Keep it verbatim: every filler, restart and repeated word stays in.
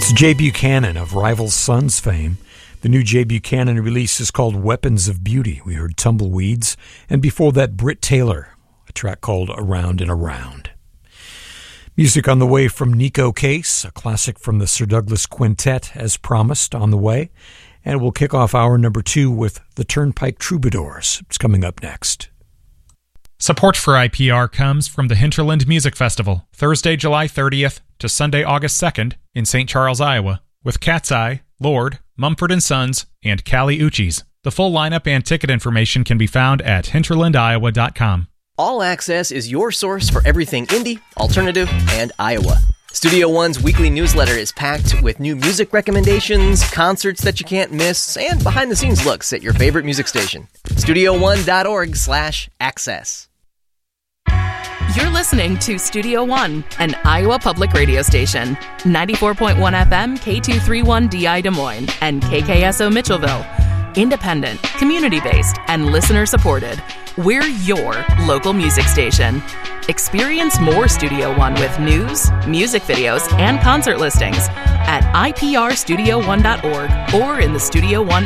It's Jay Buchanan of Rival Sons fame. The new Jay Buchanan release is called Weapons of Beauty. We heard Tumbleweeds, and before that, Britt Taylor, a track called Around and Around. Music on the way from Nico Case, a classic from the Sir Douglas Quintet, as promised, on the way. And we'll kick off hour number two with the Turnpike Troubadours. It's coming up next. Support for I P R comes from the Hinterland Music Festival, Thursday, July thirtieth to Sunday, August second in Saint Charles, Iowa, with Cat's Eye, Lord, Mumford and Sons, and Kali Uchis. The full lineup and ticket information can be found at hinterland iowa dot com. All Access is your source for everything indie, alternative, and Iowa. Studio One's weekly newsletter is packed with new music recommendations, concerts that you can't miss, and behind-the-scenes looks at your favorite music station. studio one dot org slash access. You're listening to Studio One, an Iowa public radio station. ninety-four point one F M, K two thirty-one D I Des Moines, and K K S O Mitchellville. Independent, community-based, and listener-supported. We're your local music station. Experience more Studio One with news, music videos, and concert listings at I P R studio one dot org or in the Studio One